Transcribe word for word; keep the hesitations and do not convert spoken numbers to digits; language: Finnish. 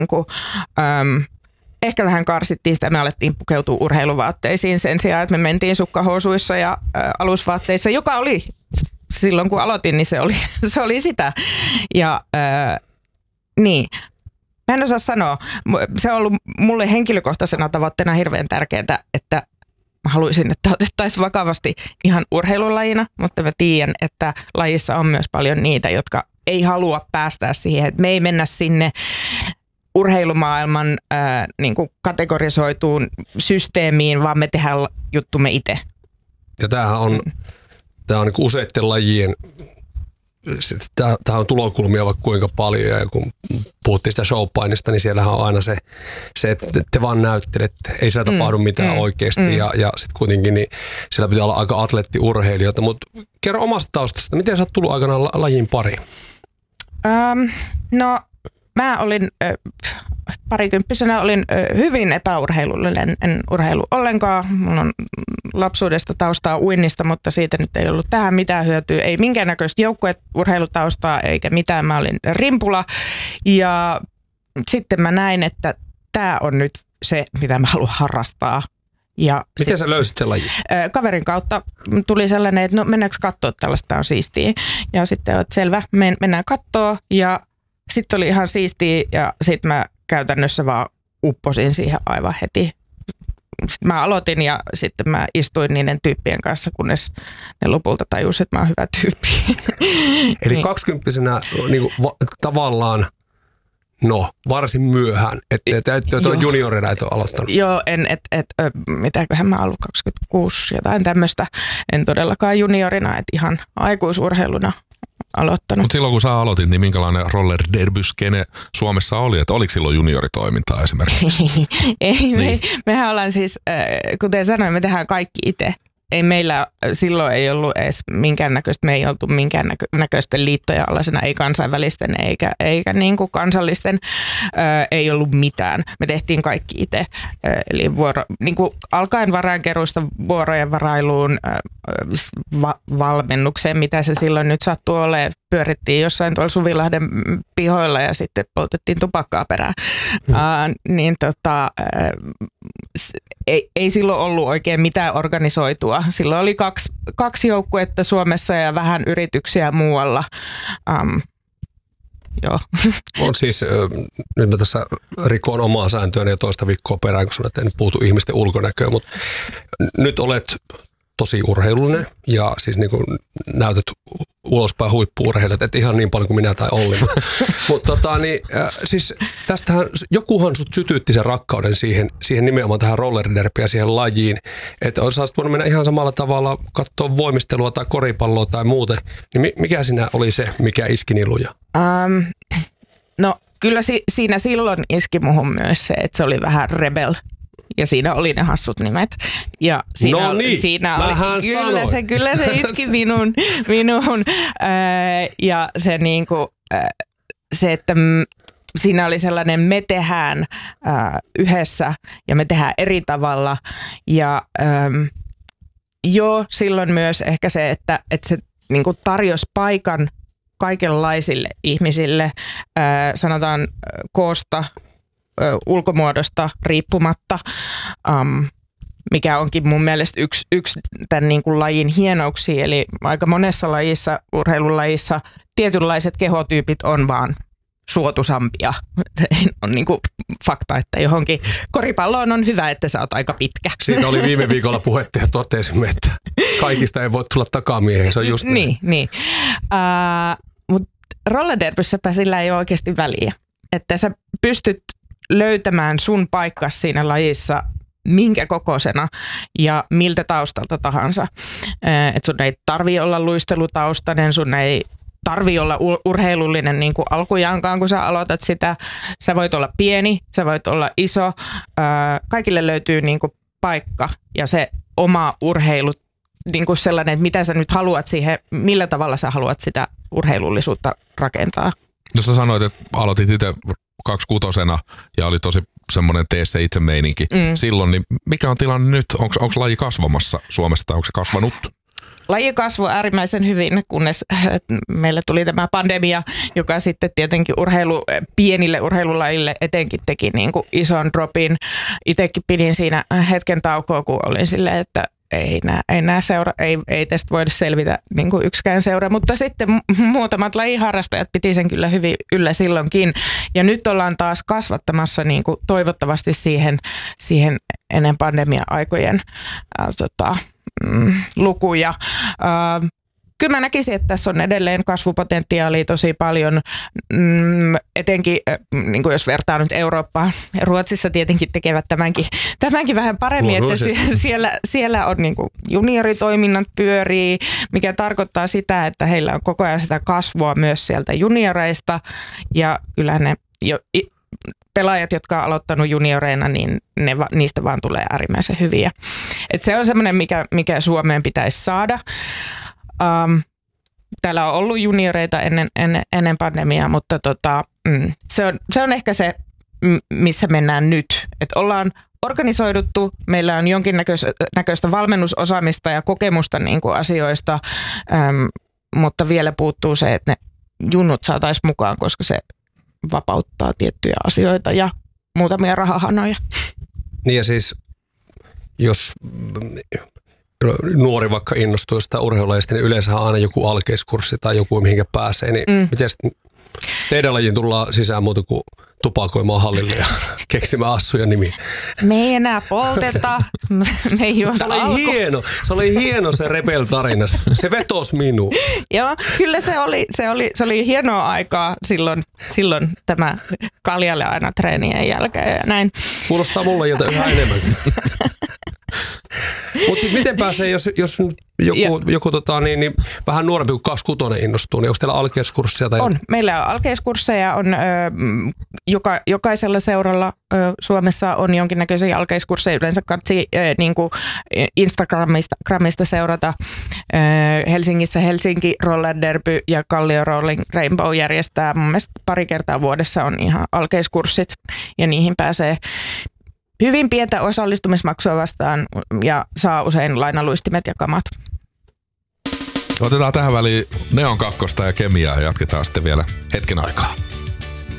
kuin, äm, ehkä vähän karsittiin sitä, me alettiin pukeutua urheiluvaatteisiin sen sijaan, että me mentiin sukkahousuissa ja ä, alusvaatteissa, joka oli silloin kun aloitin, niin se oli, se oli sitä. Ja ä, niin, mä en osaa sanoa, se on ollut mulle henkilökohtaisena tavoitteena hirveän tärkeää, että mä haluaisin, että otettaisiin vakavasti ihan urheilulajina, mutta mä tiedän, että lajissa on myös paljon niitä, jotka ei halua päästää siihen, että me ei mennä sinne urheilumaailman ää, niin kuin kategorisoituun systeemiin, vaan me tehdään juttumme itse. Ja tämähän on, tämä on niin kuin useiden lajien, tähän on tulokulmia vaikka kuinka paljon, ja kun puhuttiin sitä showpainista, niin siellähän on aina se, se että te vaan näyttelette, ei siellä tapahdu mm, mitään mm, oikeasti, mm. ja, ja sitten kuitenkin niin siellä pitää olla aika atleettiurheilijoita, mutta kerro omasta taustasta, miten sä oot tullut aikanaan lajin pariin? Um, no, mä olin äh, parikymppisenä olin äh, hyvin epäurheilullinen, en urheilu ollenkaan. Mulla on lapsuudesta taustaa uinnista, mutta siitä nyt ei ollut tähän mitään hyötyä. Ei minkäännäköistä joukkueurheilutaustaa eikä mitään. Mä olin rimpula ja sitten mä näin, että tää on nyt se, mitä mä haluan harrastaa. Ja miten sit, sä löysit sen lajin? Äh, kaverin kautta tuli sellainen, että no mennäänkö katsoa, tällaista on siistiä. Ja sitten oot selvä, men, mennään katsoa ja sitten oli ihan siistiä ja sitten mä käytännössä vaan upposin siihen aivan heti. Sitten mä aloitin ja sitten mä istuin niiden tyyppien kanssa, kunnes ne lopulta tajusivat, että mä oon hyvä tyyppi. Eli niin. kaksikymppisenä niin kuin, va, tavallaan, no varsin myöhään, että et, et, et juniorina et ole aloittanut. Joo, en, et, et, mitäköhän mä ollut kaksikymmentäkuusi, jotain tämmöistä. En todellakaan juniorina, että ihan aikuisurheiluna aloittanut. Mutta silloin kun sä aloitit, niin minkälainen roller derby-skene Suomessa oli? Että oliko silloin junioritoimintaa esimerkiksi? Ei, niin. me, mehän ollaan siis, kuten sanoin, me tehdään kaikki itse. Ei meillä silloin ei ollut edes minkäännäköistä, me ei oltu minkäännäköisten liittojen alaisena, ei kansainvälisten eikä, eikä niin kuin kansallisten, ää, ei ollut mitään. Me tehtiin kaikki itse. Ää, eli vuoro, niin kuin alkaen varainkeruista vuorojen varailuun, ää, va, valmennukseen, mitä se silloin nyt sattuu olemaan. Pyörittiin jossain tuolla Suvilahden pihoilla ja sitten poltettiin tupakkaa perään. Hmm. Ää, niin tota, ää, ei, ei silloin ollut oikein mitään organisoitua. Silloin oli kaksi, kaksi joukkuetta Suomessa ja vähän yrityksiä muualla. Um, joo. On siis, nyt mä tässä rikoon omaa sääntöäni jo toista viikkoa perään, kun sanoin, että en puutu ihmisten ulkonäköön, mutta nyt olet tosi urheilullinen ja siis niin kuin näytät ulospäin huippu-urheilijat, et ihan niin paljon kuin minä tai Olli. Mutta tota, niin, äh, siis tästähän jokuhan sut sytyytti sen rakkauden siihen, siihen nimenomaan tähän rollerderbiin ja siihen lajiin, että olisit voinut mennä ihan samalla tavalla katsoa voimistelua tai koripalloa tai muuten, niin mikä siinä oli se, mikä iski niin luja? Um, no kyllä si- siinä silloin iski muhun myös se, että se oli vähän rebel. Ja siinä oli ne hassut nimet. Ja siinä, no niin, siinä oli, kyllä, se, kyllä se iski minun. minun. Ää, ja se, niinku, ää, se, että m, siinä oli sellainen me tehdään ää, yhdessä ja me tehdään eri tavalla. Ja äm, joo, silloin myös ehkä se, että, että se niinku tarjosi paikan kaikenlaisille ihmisille, ää, sanotaan koosta, ulkomuodosta riippumatta, um, mikä onkin mun mielestä yksi, yksi tämän niin kuin lajin hienouksia. Eli aika monessa lajissa, urheilulajissa, tietynlaiset kehotyypit on vaan suotuisampia. Se on niin kuin fakta, että johonkin koripalloon on hyvä, että sä oot aika pitkä. Siitä oli viime viikolla puhetta ja totesimme, että kaikista ei voi tulla takamiehen. Se on just niin. niin. Uh, mutta rollerderbyssäpä sillä ei ole oikeasti väliä. Että sä pystyt löytämään sun paikkas siinä lajissa minkä kokoisena ja miltä taustalta tahansa. Et sun ei tarvii olla luistelutaustainen, sun ei tarvii olla urheilullinen niin kuin alkujaankaan, kun sä aloitat sitä. Sä voit olla pieni, sä voit olla iso. Kaikille löytyy niin kuin paikka ja se oma urheilu, niin kuin sellainen, että mitä sä nyt haluat siihen, millä tavalla sä haluat sitä urheilullisuutta rakentaa. Jos sä sanoit, että aloitit itse kaksikutosena ja oli tosi semmoinen tee se itse meininki mm. silloin, niin mikä on tilanne nyt? Onko laji kasvamassa Suomessa tai onko se kasvanut? laji kasvoi äärimmäisen hyvin, kunnes meille tuli tämä pandemia, joka sitten tietenkin urheilu, pienille urheilulajille etenkin teki niin kuin ison dropin. Itsekin pidin siinä hetken taukoa, kun olin silleen, että ei nää, ei nää seura, ei, ei tästä voida selvitä niin kuin yksikään seura, mutta sitten muutamat lajiharrastajat piti sen kyllä hyvin yllä silloinkin. Ja nyt ollaan taas kasvattamassa niin kuin toivottavasti siihen, siihen ennen pandemia-aikojen äh, tota, mm, lukuja. Äh, Kyllä mä näkisin, että tässä on edelleen kasvupotentiaalia tosi paljon, mm, etenkin niin kuin jos vertaa nyt Eurooppaan. Ruotsissa tietenkin tekevät tämänkin, tämänkin vähän paremmin, että siellä, siellä on niin kuin junioritoiminnat pyörii, mikä tarkoittaa sitä, että heillä on koko ajan sitä kasvua myös sieltä junioreista ja kyllä ne jo, pelaajat, jotka on aloittanut junioreina, niin ne, niistä vaan tulee äärimmäisen hyviä. Et se on semmoinen, mikä, mikä Suomeen pitäisi saada. Um, täällä on ollut junioreita ennen, ennen, ennen pandemiaa, mutta tota, mm, se, on, se on ehkä se, missä mennään nyt. Että ollaan organisoiduttu, meillä on jonkinnäköistä valmennusosaamista ja kokemusta niin kuin asioista, um, mutta vielä puuttuu se, että ne junnut saataisiin mukaan, koska se vapauttaa tiettyjä asioita ja muutamia rahahanoja. Niin ja siis, jos nuori vaikka innostuu jostain urheilulajista, niin yleensä on aina joku alkeiskurssi tai joku, mihinkä pääsee. Niin mm. miten teidän lajiin tullaan sisään muuta kuin tupakoimaan hallille ja keksimään assuja nimi? Me ei enää polteta, me ei juoda se oli alko. hieno, se oli hieno se Rebel-tarina. Se vetosi minuun. Joo, kyllä se oli, se oli, se oli hienoa aikaa silloin, silloin tämä kaljalle aina treenien jälkeen ja näin. Kuulostaa mulle jolta yhä enemmän. Mutta siis miten pääsee, jos, jos joku, joku tota, niin, niin, vähän nuorempi kuin kaksikymmentä innostuu, niin onko teillä alkeiskursseja? Tai... On. Meillä on alkeiskursseja. On, ö, joka, jokaisella seuralla ö, Suomessa on jonkinnäköisiä alkeiskursseja. Yleensä katsi ö, niin kuin Instagramista Gramista seurata. Ö, Helsingissä Helsinki Roller Derby ja Kallio Rolling Rainbow järjestää. Mun mielestä pari kertaa vuodessa on ihan alkeiskurssit ja niihin pääsee hyvin pientä osallistumismaksua vastaan ja saa usein lainaluistimet ja kamat. Otetaan tähän väliin Neon kakkosta ja kemiaa ja jatketaan sitten vielä hetken aikaa.